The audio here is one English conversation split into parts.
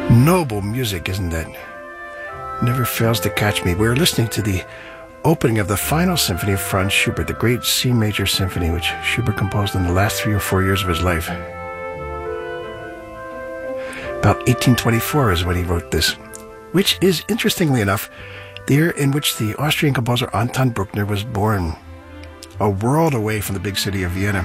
Noble music, isn't it? Never fails to catch me. We're listening to the opening of the final symphony of Franz Schubert, the great C major symphony, which Schubert composed in the last 3 or 4 years of his life. About 1824 is when he wrote this, which is, interestingly enough, the year in which the Austrian composer Anton Bruckner was born, a world away from the big city of Vienna.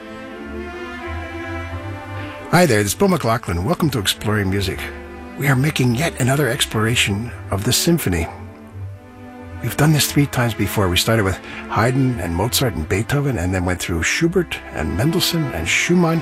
Hi there, this is Bill McLaughlin. Welcome to Exploring Music. We are making yet another exploration of the symphony. We've done this 3 times before. We started with Haydn and Mozart and Beethoven, and then went through Schubert and Mendelssohn and Schumann.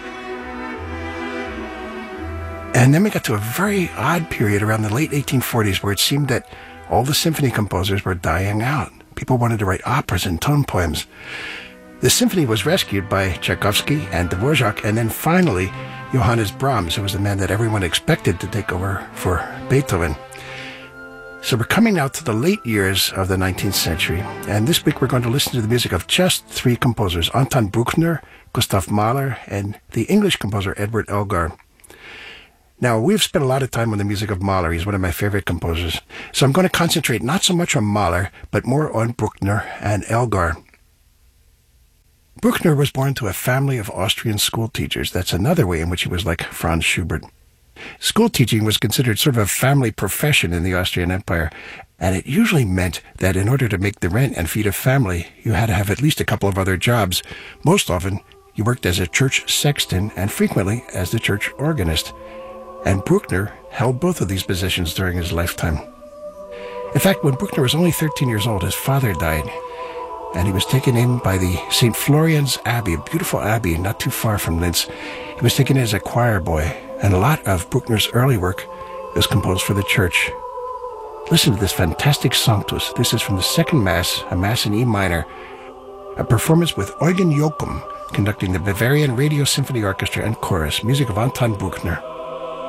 And then we got to a very odd period around the late 1840s where it seemed that all the symphony composers were dying out. People wanted to write operas and tone poems. The symphony was rescued by Tchaikovsky and Dvorak, and then finally Johannes Brahms, who was the man that everyone expected to take over for Beethoven. So we're coming now to the late years of the 19th century, and this week we're going to listen to the music of just 3 composers, Anton Bruckner, Gustav Mahler, and the English composer Edward Elgar. Now, we've spent a lot of time on the music of Mahler. He's one of my favorite composers. So I'm going to concentrate not so much on Mahler, but more on Bruckner and Elgar. Bruckner was born to a family of Austrian school teachers. That's another way in which he was like Franz Schubert. School teaching was considered sort of a family profession in the Austrian Empire, and it usually meant that in order to make the rent and feed a family, you had to have at least a couple of other jobs. Most often, you worked as a church sexton and frequently as the church organist. And Bruckner held both of these positions during his lifetime. In fact, when Bruckner was only 13 years old, his father died, and he was taken in by the St. Florian's Abbey, a beautiful abbey not too far from Linz. He was taken in as a choir boy, and a lot of Bruckner's early work was composed for the church. Listen to this fantastic Sanctus. This is from the Second Mass, a Mass in E minor, a performance with Eugen Joachim conducting the Bavarian Radio Symphony Orchestra and Chorus, music of Anton Bruckner.